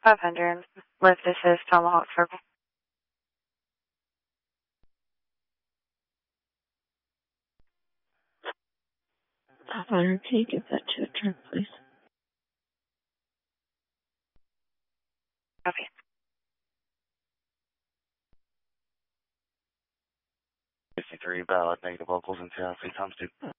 500. Lift assist Tomahawk Circle. 500, can you give that to a turn, please? Copy. $53 valid negative locals in Tennessee times 2.